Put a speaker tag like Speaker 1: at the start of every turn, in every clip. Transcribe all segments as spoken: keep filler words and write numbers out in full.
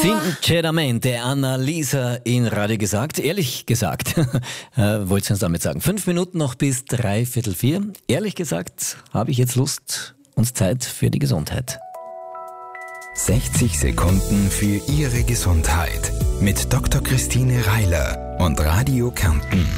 Speaker 1: Sinceramente, Annalisa in Radio gesagt. Ehrlich gesagt, äh, wollte ich damit sagen. Fünf Minuten noch bis drei Viertel vier. Ehrlich gesagt, habe ich jetzt Lust und Zeit für die Gesundheit.
Speaker 2: sechzig Sekunden für Ihre Gesundheit mit Doktor Christine Reiler und Radio Kärnten.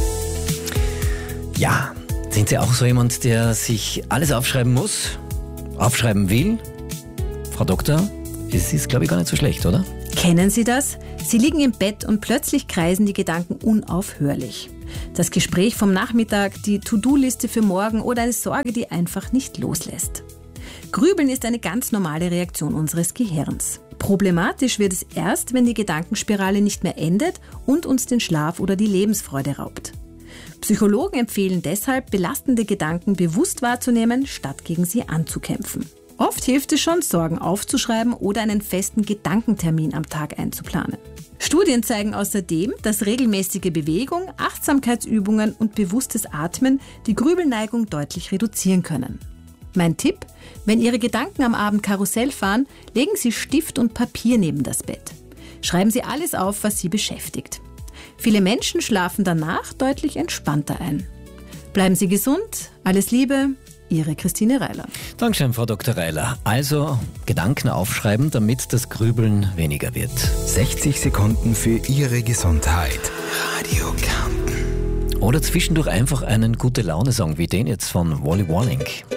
Speaker 1: Ja, sind Sie auch so jemand, der sich alles aufschreiben muss, aufschreiben will? Frau Doktor, es ist, glaube ich, gar nicht so schlecht, oder?
Speaker 3: Kennen Sie das? Sie liegen im Bett und plötzlich kreisen die Gedanken unaufhörlich. Das Gespräch vom Nachmittag, die To-Do-Liste für morgen oder eine Sorge, die einfach nicht loslässt. Grübeln ist eine ganz normale Reaktion unseres Gehirns. Problematisch wird es erst, wenn die Gedankenspirale nicht mehr endet und uns den Schlaf oder die Lebensfreude raubt. Psychologen empfehlen deshalb, belastende Gedanken bewusst wahrzunehmen, statt gegen sie anzukämpfen. Oft hilft es schon, Sorgen aufzuschreiben oder einen festen Gedankentermin am Tag einzuplanen. Studien zeigen außerdem, dass regelmäßige Bewegung, Achtsamkeitsübungen und bewusstes Atmen die Grübelneigung deutlich reduzieren können. Mein Tipp: Wenn Ihre Gedanken am Abend Karussell fahren, legen Sie Stift und Papier neben das Bett. Schreiben Sie alles auf, was Sie beschäftigt. Viele Menschen schlafen danach deutlich entspannter ein. Bleiben Sie gesund, alles Liebe, Ihre Christine Reiler.
Speaker 1: Dankeschön, Frau Doktor Reiler. Also Gedanken aufschreiben, damit das Grübeln weniger wird.
Speaker 2: sechzig Sekunden für Ihre Gesundheit. Radio Kärnten.
Speaker 1: Oder zwischendurch einfach einen Gute-Laune-Song wie den jetzt von Wally Walling.